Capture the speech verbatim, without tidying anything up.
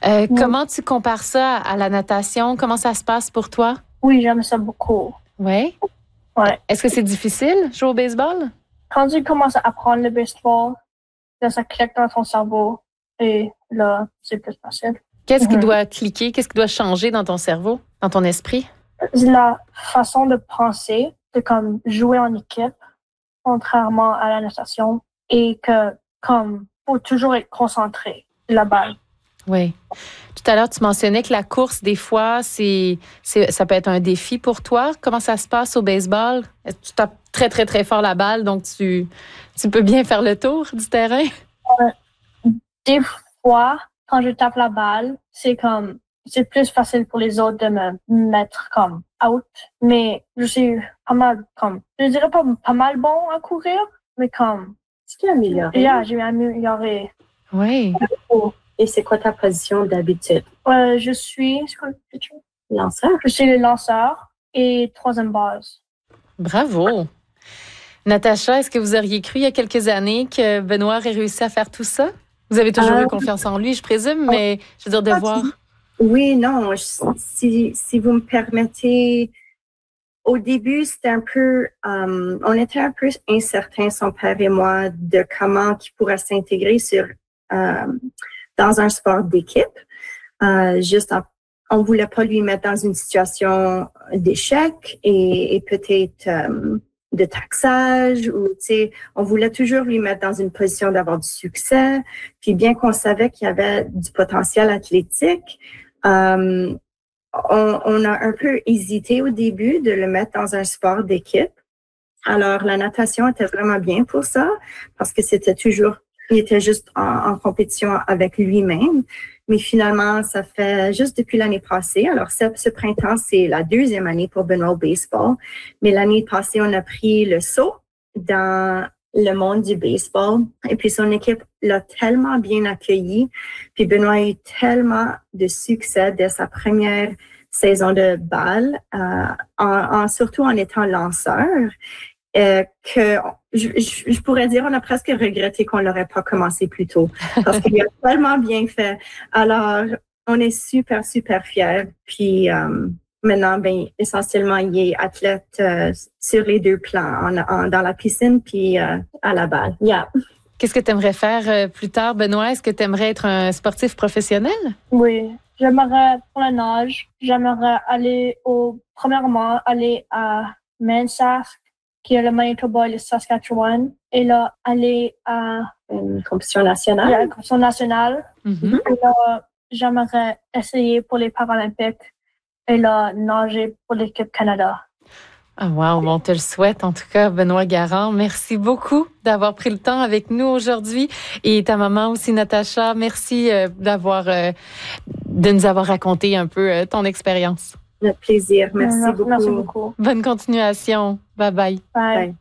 Euh, Oui. Comment tu compares ça à la natation? Comment ça se passe pour toi? Oui, j'aime ça beaucoup. Oui. Ouais. Est-ce que c'est difficile, jouer au baseball? Quand tu commences à apprendre le baseball, là, ça clique dans ton cerveau et là, c'est plus facile. Qu'est-ce qui Mhm. doit cliquer? Qu'est-ce qui doit changer dans ton cerveau, dans ton esprit? La façon de penser, de comme jouer en équipe, contrairement à la natation, et que comme faut toujours être concentré sur la balle. Oui. Tout à l'heure, tu mentionnais que la course, des fois, c'est, c'est, ça peut être un défi pour toi. Comment ça se passe au baseball? Est-ce que tu tapes très, très, très fort la balle, donc tu, tu peux bien faire le tour du terrain? Euh, des fois, quand je tape la balle, c'est comme c'est plus facile pour les autres de me mettre comme out, mais je suis pas mal comme je dirais pas pas mal bon à courir, mais comme Ce qui est amélioré. yeah, j'ai amélioré. Oui. Oh. Et c'est quoi ta position d'habitude? Euh, je suis c'est quoi le pitcher? Lanceur? Je suis le lanceur et troisième base. Bravo. Natacha, est-ce que vous auriez cru il y a quelques années que Benoît aurait réussi à faire tout ça? Vous avez toujours Euh, eu confiance en lui, je présume, mais je veux dire de voir. Oui, non. je- si, si vous me permettez, au début, c'était un peu, euh, on était un peu incertains, son père et moi, de comment il pourrait s'intégrer sur euh, dans un sport d'équipe. Euh, juste, en, on voulait pas lui mettre dans une situation d'échec et, et peut-être euh, de taxage ou tu sais, on voulait toujours lui mettre dans une position d'avoir du succès. Puis bien qu'on savait qu'il y avait du potentiel athlétique, euh, on, on a un peu hésité au début de le mettre dans un sport d'équipe. Alors, la natation était vraiment bien pour ça parce que c'était toujours, il était juste en, en compétition avec lui-même. Mais finalement, ça fait juste depuis l'année passée. Alors, ce, ce printemps, c'est la deuxième année pour Benoît au baseball. Mais l'année passée, on a pris le saut dans le monde du baseball. Et puis, son équipe l'a tellement bien accueilli. Puis, Benoît a eu tellement de succès dès sa première saison de balle, euh, en, en, surtout en étant lanceur. Euh, que je, je, je pourrais dire, on a presque regretté qu'on l'aurait pas commencé plus tôt parce qu'il a tellement bien fait. Alors, on est super, super fiers. Puis euh, maintenant, ben essentiellement, il est athlète euh, sur les deux plans, en, en, dans la piscine puis euh, à la balle. Yeah. Qu'est-ce que tu aimerais faire euh, plus tard, Benoît? Est-ce que tu aimerais être un sportif professionnel? Oui, j'aimerais pour la nage, j'aimerais aller au premièrement aller à Mansask, qui est le Manitoba et le Saskatchewan, et là, aller à une compétition nationale. La compétition nationale. Mm-hmm. Et là, j'aimerais essayer pour les Paralympiques et là, nager pour l'équipe Canada. Ah wow, bon, on te le souhaite en tout cas, Benoît Garand. Merci beaucoup d'avoir pris le temps avec nous aujourd'hui. Et ta maman aussi, Natacha, merci euh, d'avoir, euh, de nous avoir raconté un peu euh, ton expérience. Notre plaisir. Merci, merci beaucoup. Merci beaucoup. Bonne continuation. Bye bye. Bye. Bye.